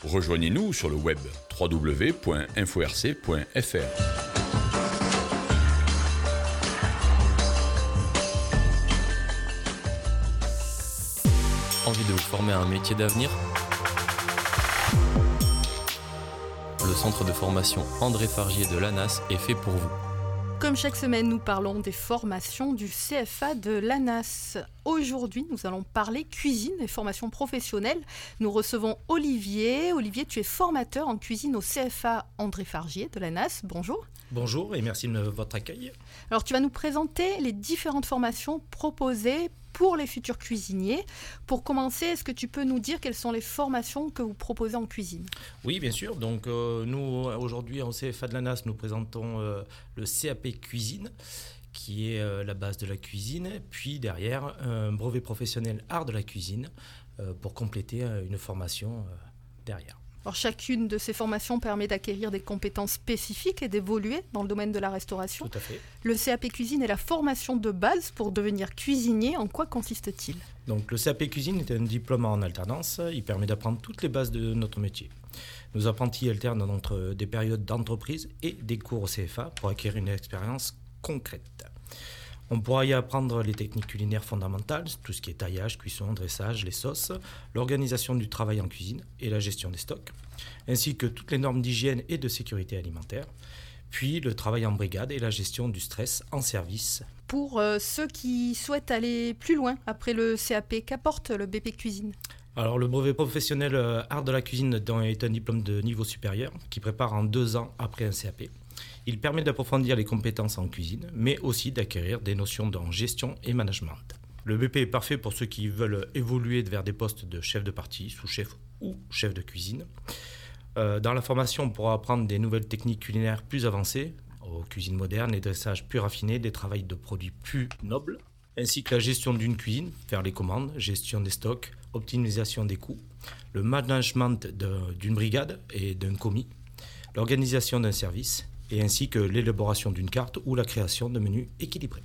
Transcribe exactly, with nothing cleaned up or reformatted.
Rejoignez-nous sur le web w w w point info r c point f r. Envie de vous former à un métier d'avenir ? Le centre de formation André Fargier de l'A N A S est fait pour vous. Comme chaque semaine, nous parlons des formations du C F A de l'A N A S. Aujourd'hui, nous allons parler cuisine et formation professionnelle. Nous recevons Olivier. Olivier, tu es formateur en cuisine au C F A André Fargier de l'A N A S. Bonjour. Bonjour et merci de votre accueil. Alors, tu vas nous présenter les différentes formations proposées pour les futurs cuisiniers. Pour commencer, est-ce que tu peux nous dire quelles sont les formations que vous proposez en cuisine ? Oui, bien sûr. Donc, euh, nous, aujourd'hui, au C F A de l'A N A S, nous présentons euh, le C A P Cuisine, qui est euh, la base de la cuisine. Puis, derrière, un brevet professionnel art de la cuisine euh, pour compléter euh, une formation euh, derrière. Alors, chacune de ces formations permet d'acquérir des compétences spécifiques et d'évoluer dans le domaine de la restauration. Tout à fait. Le C A P Cuisine est la formation de base pour devenir cuisinier. En quoi consiste-t-il ? Donc, le C A P Cuisine est un diplôme en alternance. Il permet d'apprendre toutes les bases de notre métier. Nos apprentis alternent entre des périodes d'entreprise et des cours au C F A pour acquérir une expérience concrète. On pourra y apprendre les techniques culinaires fondamentales, tout ce qui est taillage, cuisson, dressage, les sauces, l'organisation du travail en cuisine et la gestion des stocks, ainsi que toutes les normes d'hygiène et de sécurité alimentaire, puis le travail en brigade et la gestion du stress en service. Pour euh, ceux qui souhaitent aller plus loin après le C A P, qu'apporte le B P Cuisine ? Alors, le brevet professionnel euh, art de la cuisine est un diplôme de niveau supérieur qui prépare en deux ans après un C A P. Il permet d'approfondir les compétences en cuisine, mais aussi d'acquérir des notions en gestion et management. Le B P est parfait pour ceux qui veulent évoluer vers des postes de chef de partie, sous-chef ou chef de cuisine. Euh, dans la formation, on pourra apprendre des nouvelles techniques culinaires plus avancées, aux cuisines modernes, des dressages plus raffinés, des travails de produits plus nobles, ainsi que la gestion d'une cuisine, faire les commandes, gestion des stocks, optimisation des coûts, le management de, d'une brigade et d'un commis, l'organisation d'un service, et ainsi que l'élaboration d'une carte ou la création de menus équilibrés.